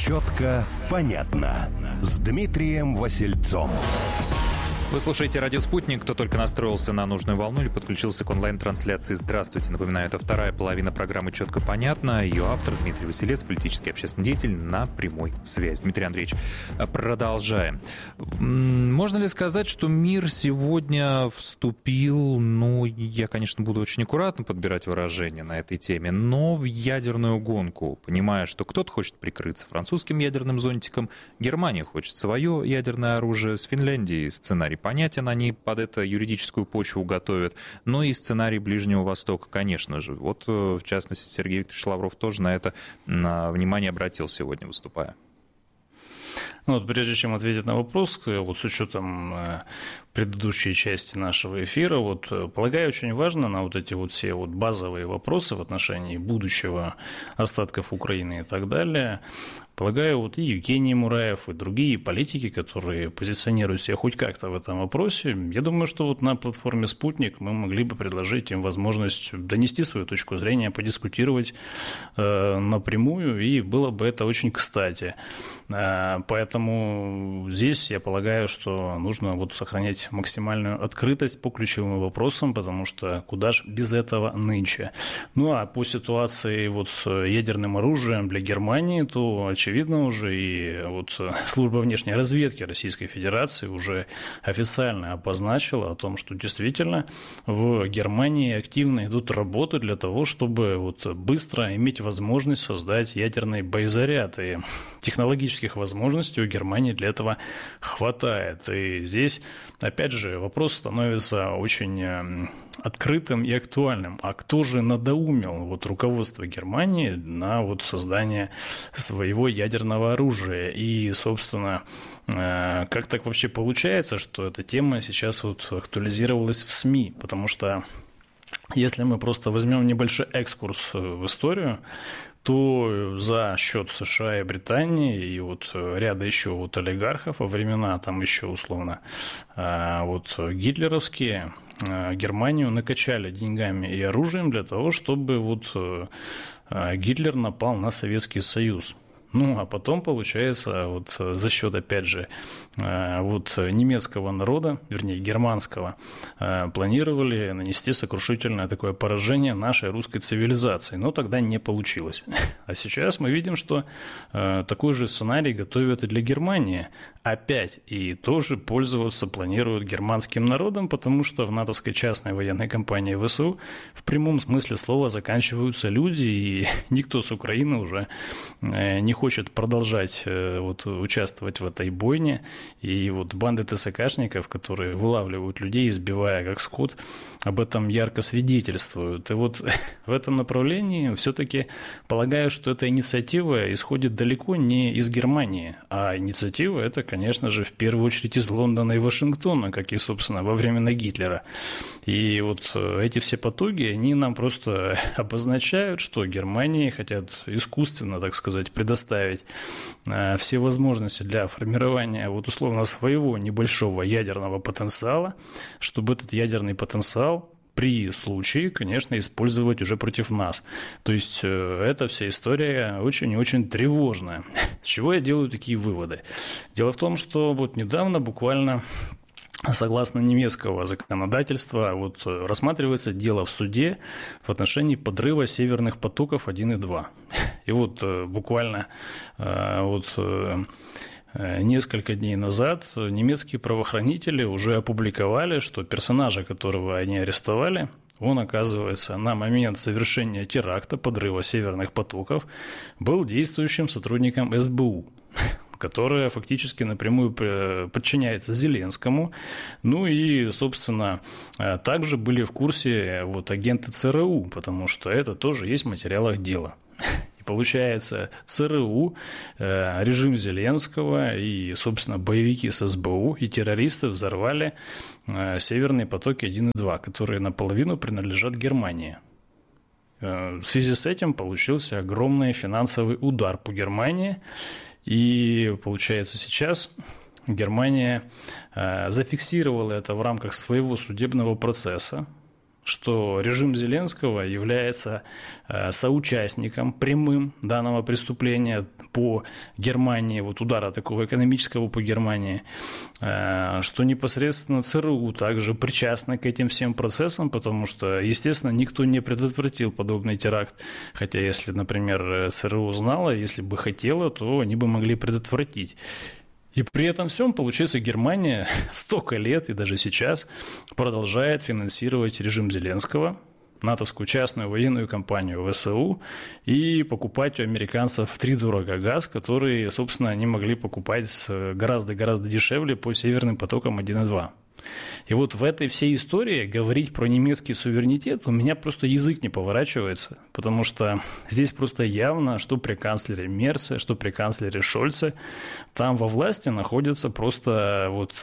Четко, понятно. С Дмитрием Васильцом. Вы слушаете «Радио Спутник». Кто только настроился на нужную волну или подключился к онлайн-трансляции, здравствуйте. Напоминаю, это вторая половина программы «Четко, понятно». Ее автор Дмитрий Василец, политический общественный деятель, на прямой связи. Дмитрий Андреевич, продолжаем. Можно ли сказать, что мир сегодня вступил, я, конечно, буду очень аккуратно подбирать выражения на этой теме, но в ядерную гонку, понимая, что кто-то хочет прикрыться французским ядерным зонтиком, Германия хочет свое ядерное оружие, с Финляндией сценарий понятен, они под это юридическую почву готовят, но и сценарий Ближнего Востока, конечно же. Вот, в частности, Сергей Викторович Лавров тоже на это внимание обратил сегодня, выступая. Прежде чем ответить на вопрос, с учетом предыдущей части нашего эфира, полагаю, очень важно на эти все базовые вопросы в отношении будущего остатков Украины и так далее. Полагаю, и Евгений Мураев, и другие политики, которые позиционируют себя хоть как-то в этом вопросе, я думаю, что на платформе «Спутник» мы могли бы предложить им возможность донести свою точку зрения, подискутировать напрямую, и было бы это очень кстати. Поэтому здесь я полагаю, что нужно сохранять максимальную открытость по ключевым вопросам, потому что куда ж без этого нынче. А по ситуации с ядерным оружием для Германии, то очевидно уже и служба внешней разведки Российской Федерации уже официально обозначила о том, что действительно в Германии активно идут работы для того, чтобы быстро иметь возможность создать ядерный боезаряд, и технологических возможностей у Германии для этого хватает. И здесь, опять же, вопрос становится очень открытым и актуальным. А кто же надоумил руководство Германии на создание своего ядерного оружия? И, собственно, как так вообще получается, что эта тема сейчас актуализировалась в СМИ? Потому что если мы просто возьмем небольшой экскурс в историю, то за счет США и Британии и ряда еще олигархов во времена там еще условно гитлеровские, Германию накачали деньгами и оружием для того, чтобы Гитлер напал на Советский Союз. А потом, получается, за счет, опять же, немецкого народа, вернее, германского, планировали нанести сокрушительное такое поражение нашей русской цивилизации. Но тогда не получилось. А сейчас мы видим, что такой же сценарий готовят и для Германии. Опять. И тоже пользоваться планируют германским народом, потому что в натовской частной военной компании ВСУ в прямом смысле слова заканчиваются люди, и никто с Украины уже не хочет продолжать участвовать в этой бойне. И банды ТСКшников, которые вылавливают людей, избивая как скот, об этом ярко свидетельствуют. И в этом направлении все-таки полагаю, что эта инициатива исходит далеко не из Германии, а инициатива это, конечно же, в первую очередь из Лондона и Вашингтона, как и, собственно, во времена Гитлера. И эти все потуги, они нам просто обозначают, что Германии хотят искусственно, так сказать, предоставить все возможности для формирования условно своего небольшого ядерного потенциала, чтобы этот ядерный потенциал при случае, конечно, использовать уже против нас. То есть эта вся история очень и очень тревожная. С чего я делаю такие выводы? Дело в том, что недавно буквально, согласно немецкого законодательства, рассматривается дело в суде в отношении подрыва северных потоков 1 и 2. И буквально несколько дней назад немецкие правоохранители уже опубликовали, что персонажа, которого они арестовали, он, оказывается, на момент совершения теракта, подрыва северных потоков, был действующим сотрудником СБУ, которая фактически напрямую подчиняется Зеленскому. И, собственно, также были в курсе агенты ЦРУ, потому что это тоже есть в материалах дела. Получается, ЦРУ, режим Зеленского и, собственно, боевики с СБУ и террористы взорвали северные потоки 1 и 2, которые наполовину принадлежат Германии. В связи с этим получился огромный финансовый удар по Германии. И, получается, сейчас Германия зафиксировала это в рамках своего судебного процесса, что режим Зеленского является соучастником прямым данного преступления по Германии, вот удара такого экономического по Германии, что непосредственно ЦРУ также причастна к этим всем процессам, потому что, естественно, никто не предотвратил подобный теракт, хотя если, например, ЦРУ знала, если бы хотела, то они бы могли предотвратить. И при этом всем, получается, Германия столько лет и даже сейчас продолжает финансировать режим Зеленского, натовскую частную военную компанию ВСУ, и покупать у американцев втридорога газ, который, собственно, они могли покупать гораздо-гораздо дешевле по Северным потокам 1 и 2. И вот в этой всей истории говорить про немецкий суверенитет у меня просто язык не поворачивается, потому что здесь просто явно, что при канцлере Мерце, что при канцлере Шольце, там во власти находятся просто вот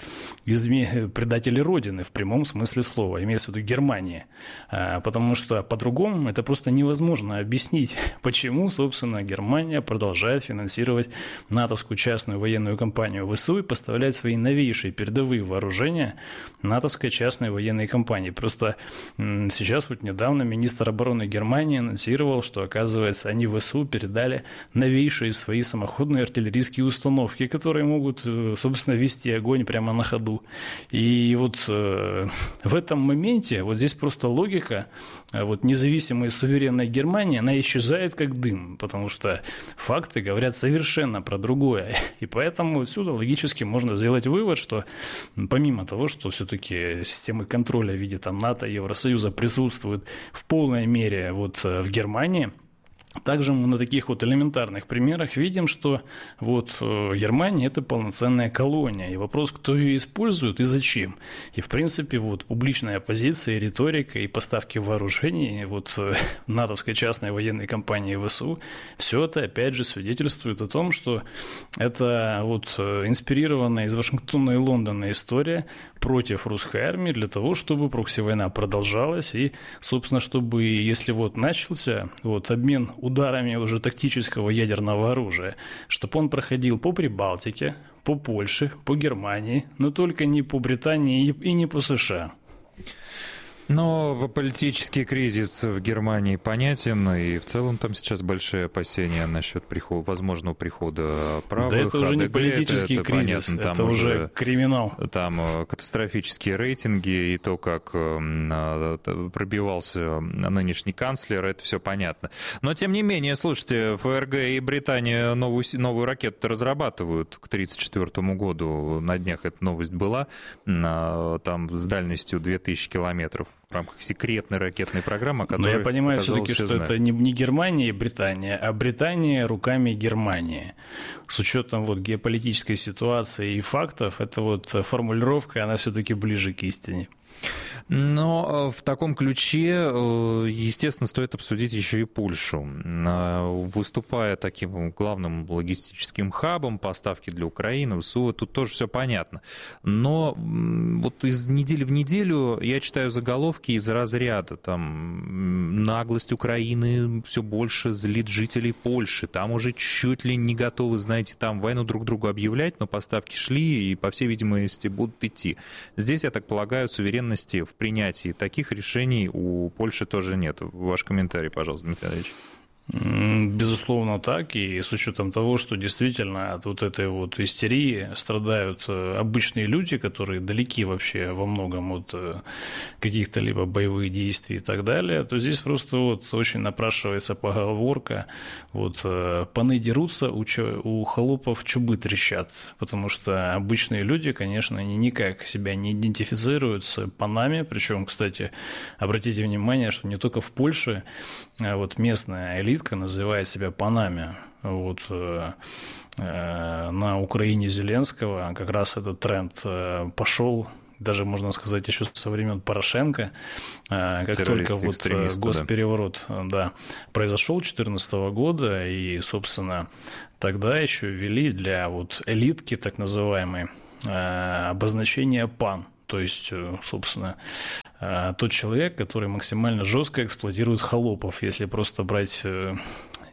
предатели Родины в прямом смысле слова, имеется в виду Германия, потому что по-другому это просто невозможно объяснить, почему, собственно, Германия продолжает финансировать натовскую частную военную компанию ВСУ и поставлять свои новейшие передовые вооружения натовской частной военной компании. Просто сейчас вот недавно министр обороны Германии анонсировал, что, оказывается, они в ВСУ передали новейшие свои самоходные артиллерийские установки, которые могут, собственно, вести огонь прямо на ходу. И вот в этом моменте, вот здесь просто логика, вот независимая и суверенная Германия, она исчезает как дым, потому что факты говорят совершенно про другое. И поэтому отсюда логически можно сделать вывод, что помимо того, что все-таки системы контроля в виде там, НАТО, Евросоюза присутствуют в полной мере вот в Германии, также мы на таких вот элементарных примерах видим, что вот Германия – это полноценная колония. И вопрос, кто ее использует и зачем. И, в принципе, вот публичная позиция, и риторика, и поставки вооружений вот натовской частной военной компании ВСУ, все это, опять же, свидетельствует о том, что это вот инспирированная из Вашингтона и Лондона история против русской армии для того, чтобы прокси-война продолжалась и, собственно, чтобы, если вот начался вот обмен ударами уже тактического ядерного оружия, чтобы он проходил по Прибалтике, по Польше, по Германии, но только не по Британии и не по США. Но политический кризис в Германии понятен, и в целом там сейчас большие опасения насчет возможного прихода правых. Да это уже не политический кризис, понятно, это уже криминал. Там катастрофические рейтинги, и то, как пробивался нынешний канцлер, это все понятно. Но, тем не менее, слушайте, ФРГ и Британия новую ракету разрабатывают к 1934 году. На днях эта новость была, там с дальностью 2000 километров. В рамках секретной ракетной программы, которая... Но я понимаю все-таки, что это не Германия и Британия, а Британия руками Германии. С учетом вот геополитической ситуации и фактов, эта вот формулировка, она все-таки ближе к истине. Но в таком ключе, естественно, стоит обсудить еще и Польшу. Выступая таким главным логистическим хабом поставки для Украины, ВСУ, тут тоже все понятно. Но вот из недели в неделю я читаю заголовки из разряда, там, наглость Украины все больше злит жителей Польши, там уже чуть ли не готовы, знаете, там войну друг другу объявлять, но поставки шли и, по всей видимости, будут идти. Здесь, я так полагаю, суверенности в принятии таких решений у Польши тоже нет. Ваш комментарий, пожалуйста, Дмитрий Андреевич. Безусловно, так. И с учетом того, что действительно от вот этой вот истерии страдают обычные люди, которые далеки вообще во многом от каких-то либо боевых действий и так далее, то здесь просто вот очень напрашивается поговорка: вот паны дерутся, у холопов чубы трещат. Потому что обычные люди, конечно, они никак себя не идентифицируют с панами. Причем, кстати, обратите внимание, что не только в Польше вот местная элита называет себя панами. Вот, на Украине Зеленского как раз этот тренд пошел, даже, можно сказать, еще со времен Порошенко, как только вот госпереворот произошел 2014 года, и, собственно, тогда еще ввели для вот элитки, так называемой, обозначение пан. То есть, собственно, тот человек, который максимально жестко эксплуатирует холопов, если просто брать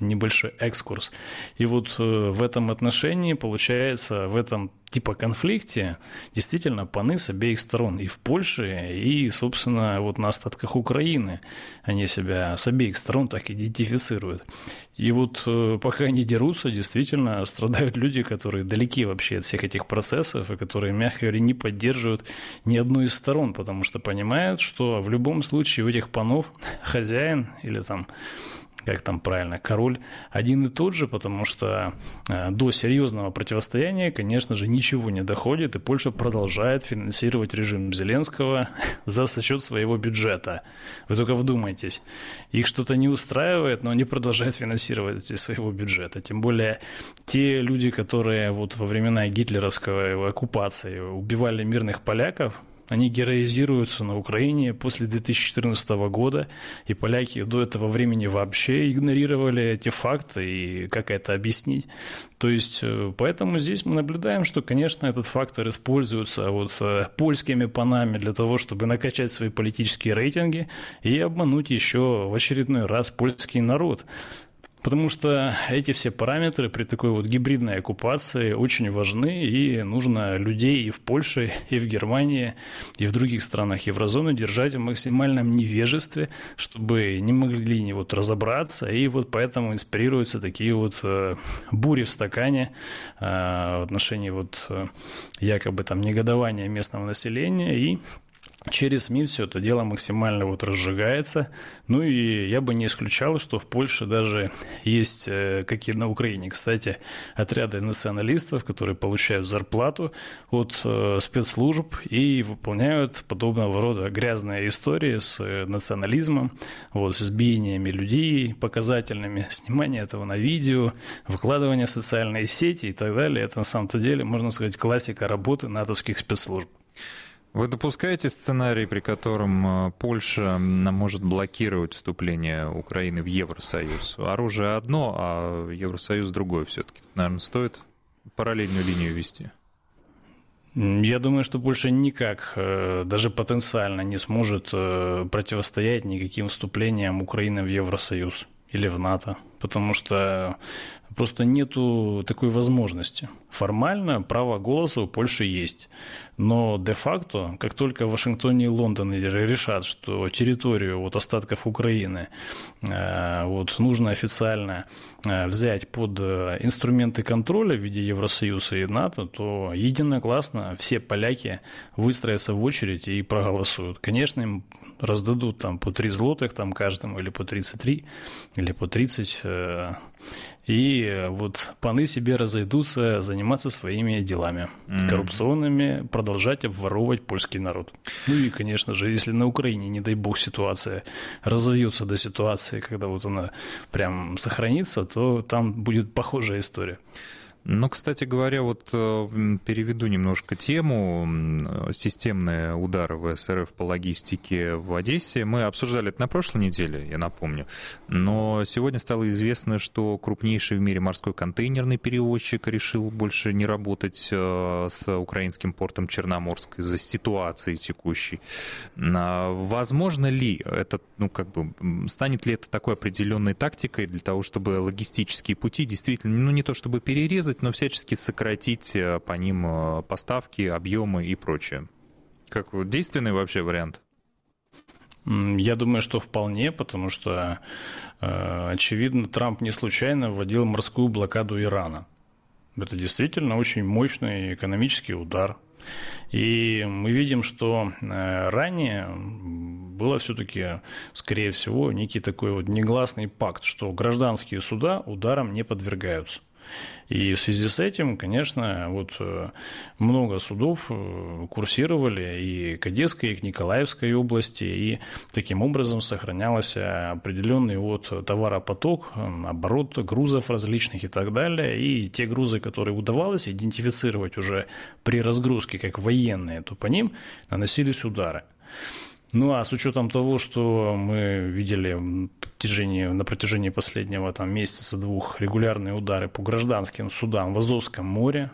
небольшой экскурс. И вот в этом отношении, получается, в этом типа конфликте действительно паны с обеих сторон. И в Польше, и, собственно, вот на остатках Украины они себя с обеих сторон так идентифицируют. И вот пока они дерутся, действительно страдают люди, которые далеки вообще от всех этих процессов, и которые, мягко говоря, не поддерживают ни одну из сторон, потому что понимают, что в любом случае у этих панов хозяин или там, как там правильно, король один и тот же, потому что до серьезного противостояния, конечно же, ничего не доходит, и Польша продолжает финансировать режим Зеленского за счет своего бюджета. Вы только вдумайтесь. Их что-то не устраивает, но они продолжают финансировать из своего бюджета. Тем более те люди, которые вот во времена гитлеровской оккупации убивали мирных поляков, они героизируются на Украине после 2014 года, и поляки до этого времени вообще игнорировали эти факты, и как это объяснить? То есть, поэтому здесь мы наблюдаем, что, конечно, этот фактор используется вот польскими панами для того, чтобы накачать свои политические рейтинги и обмануть еще в очередной раз польский народ. Потому что эти все параметры при такой вот гибридной оккупации очень важны, и нужно людей и в Польше, и в Германии, и в других странах еврозоны держать в максимальном невежестве, чтобы не могли не вот разобраться, и вот поэтому инспирируются такие вот бури в стакане в отношении вот якобы там негодования местного населения, и через СМИ все это дело максимально вот разжигается. Ну и я бы не исключал, что в Польше даже есть, как и на Украине, кстати, отряды националистов, которые получают зарплату от спецслужб и выполняют подобного рода грязные истории с национализмом, вот, с избиениями людей показательными, снимание этого на видео, выкладывание в социальные сети и так далее. Это на самом-то деле, можно сказать, классика работы натовских спецслужб. Вы допускаете сценарий, при котором Польша может блокировать вступление Украины в Евросоюз? Оружие одно, а Евросоюз другое все-таки. Наверное, стоит параллельную линию вести? Я думаю, что Польша никак, даже потенциально, не сможет противостоять никаким вступлениям Украины в Евросоюз или в НАТО, потому что просто нету такой возможности. Формально право голоса у Польши есть, но де-факто, как только в Вашингтоне и Лондоне решат, что территорию вот остатков Украины вот, нужно официально взять под инструменты контроля в виде Евросоюза и НАТО, то единогласно все поляки выстроятся в очередь и проголосуют. Конечно, им раздадут там по 3 злотых там каждому, или по 33, или по 30, и вот паны себе разойдутся заниматься своими делами коррупционными, продолжать обворовывать польский народ. Ну и, конечно же, если на Украине, не дай бог, ситуация разовьется до ситуации, когда вот она прям сохранится, то там будет похожая история. Ну, кстати говоря, вот переведу немножко тему. Системные удары ВСРФ по логистике в Одессе. Мы обсуждали это на прошлой неделе, я напомню. Но сегодня стало известно, что крупнейший в мире морской контейнерный перевозчик решил больше не работать с украинским портом Черноморск из-за ситуации текущей. Возможно ли это, станет ли это такой определенной тактикой для того, чтобы логистические пути действительно, не то чтобы перерезать, но всячески сократить по ним поставки, объемы и прочее? Как действенный вообще вариант? Я думаю, что вполне, потому что, очевидно, Трамп не случайно вводил морскую блокаду Ирана. Это действительно очень мощный экономический удар. И мы видим, что ранее было все-таки, скорее всего, некий такой вот негласный пакт, что гражданские суда ударам не подвергаются. И в связи с этим, конечно, вот много судов курсировали и к Одесской, и к Николаевской области, и таким образом сохранялся определенный вот товаропоток, оборот грузов различных и так далее. И те грузы, которые удавалось идентифицировать уже при разгрузке как военные, то по ним наносились удары. Ну, а с учетом того, что мы видели на протяжении последнего месяца-двух регулярные удары по гражданским судам в Азовском море,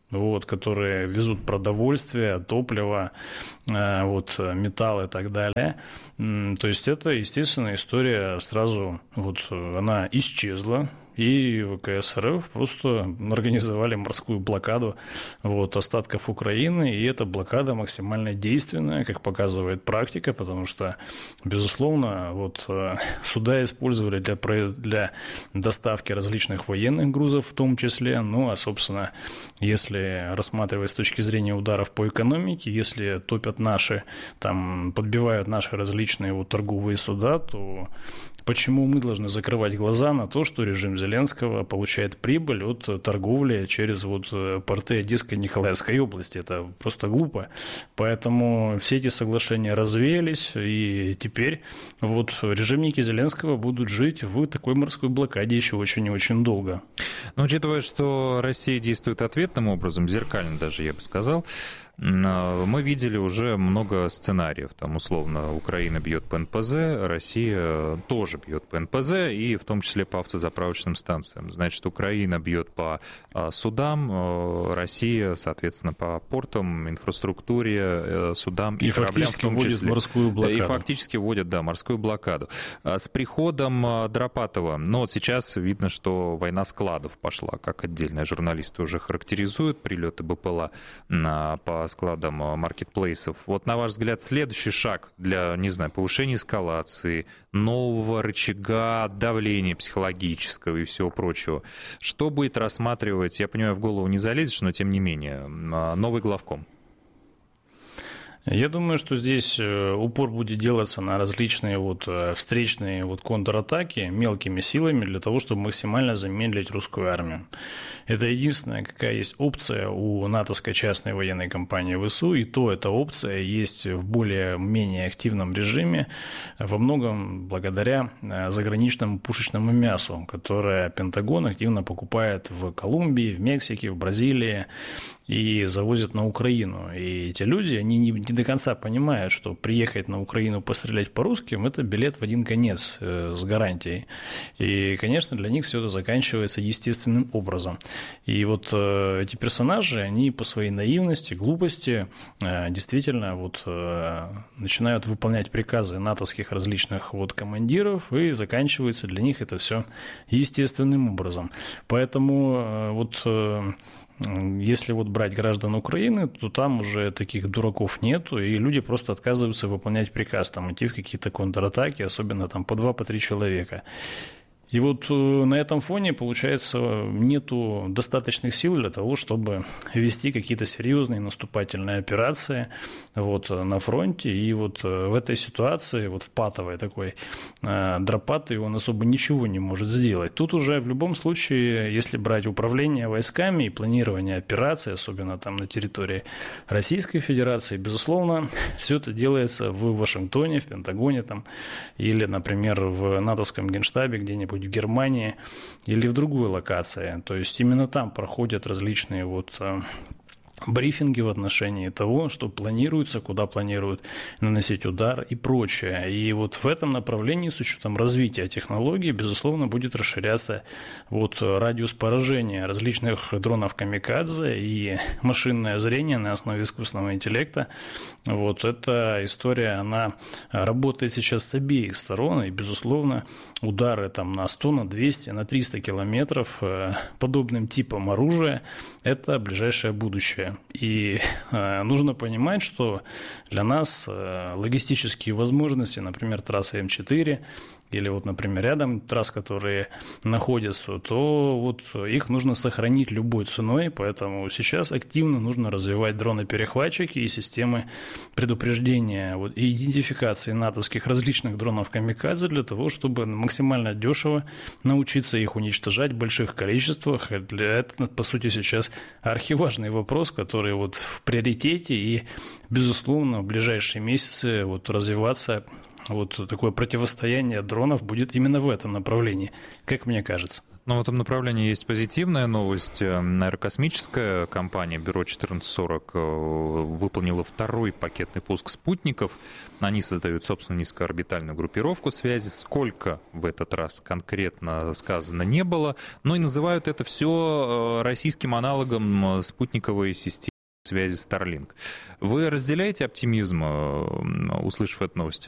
вот, которые везут продовольствие, топливо, вот, металл и так далее. То есть это, естественно, история сразу, вот, она исчезла. И ВКС РФ просто организовали морскую блокаду вот, остатков Украины, и эта блокада максимально действенная, как показывает практика, потому что, безусловно, вот, суда использовали для доставки различных военных грузов в том числе, ну, а, собственно, если рассматривать с точки зрения ударов по экономике, если топят наши, там, подбивают наши различные вот, торговые суда, то почему мы должны закрывать глаза на то, что режим Зеленского получает прибыль от торговли через вот порты Одесской и Николаевской области? Это просто глупо. Поэтому все эти соглашения развеялись, и теперь вот режимники Зеленского будут жить в такой морской блокаде еще очень и очень долго. Но учитывая, что Россия действует ответным образом, зеркально даже, я бы сказал, мы видели уже много сценариев. Там, условно, Украина бьет по НПЗ, Россия тоже бьет по НПЗ, и в том числе по автозаправочным станциям. Значит, Украина бьет по судам, Россия, соответственно, по портам, инфраструктуре, судам и кораблям в том числе. Морскую блокаду. И фактически вводят, да, морскую блокаду. С приходом Драпатова, ну вот сейчас видно, что война складов пошла, как отдельные журналисты уже характеризуют, прилеты БПЛА по складам маркетплейсов. Вот, на ваш взгляд, следующий шаг для, не знаю, повышения эскалации, нового рычага давления психологического и всего прочего, что будет рассматривать, я понимаю, в голову не залезешь, но тем не менее, новый главком? Я думаю, что здесь упор будет делаться на различные вот встречные вот контратаки мелкими силами для того, чтобы максимально замедлить русскую армию. Это единственная, какая есть опция у натовской частной военной компании ВСУ, и то эта опция есть в более-менее активном режиме, во многом благодаря заграничному пушечному мясу, которое Пентагон активно покупает в Колумбии, в Мексике, в Бразилии и завозят на Украину. И эти люди, они не до конца понимают, что приехать на Украину пострелять по русским – это билет в один конец с гарантией. И, конечно, для них все это заканчивается естественным образом. И вот эти персонажи, они по своей наивности, глупости действительно вот начинают выполнять приказы натовских различных вот командиров, и заканчивается для них это все естественным образом. Поэтому вот если вот брать граждан Украины, то там уже таких дураков нету, и люди просто отказываются выполнять приказ, там, идти в какие-то контратаки, особенно там по 2-3 человека. И вот на этом фоне, получается, нету достаточных сил для того, чтобы вести какие-то серьезные наступательные операции вот, на фронте. И вот в этой ситуации, вот в патовой такой, Драпатый, он особо ничего не может сделать. Тут уже в любом случае, если брать управление войсками и планирование операций, особенно там на территории Российской Федерации, безусловно, все это делается в Вашингтоне, в Пентагоне там, или, например, в натовском генштабе где-нибудь в Германии или в другой локации. То есть именно там проходят различные вот брифинги в отношении того, что планируется, куда планируют наносить удар и прочее. И вот в этом направлении, с учетом развития технологий, безусловно, будет расширяться вот радиус поражения различных дронов камикадзе и машинное зрение на основе искусственного интеллекта. Вот эта история, она работает сейчас с обеих сторон, и, безусловно, удары там на 100, на 200, на 300 километров подобным типом оружия – это ближайшее будущее. И нужно понимать, что для нас логистические возможности, например, трасса М4 или вот, например, рядом трасс, которые находятся, то вот их нужно сохранить любой ценой, поэтому сейчас активно нужно развивать дроны-перехватчики и системы предупреждения вот, и идентификации натовских различных дронов камикадзе для того, чтобы максимально дешево научиться их уничтожать в больших количествах. Это, по сути, сейчас архиважный вопрос, который вот в приоритете и, безусловно, в ближайшие месяцы вот развиваться вот такое противостояние дронов будет именно в этом направлении, как мне кажется. Но в этом направлении есть позитивная новость. Аэрокосмическая компания Бюро 1440 выполнила второй пакетный пуск спутников. Они создают собственную низкоорбитальную группировку связи. Сколько в этот раз конкретно сказано не было, но и называют это все российским аналогом спутниковой системы связи Starlink. Вы разделяете оптимизм, услышав эту новость?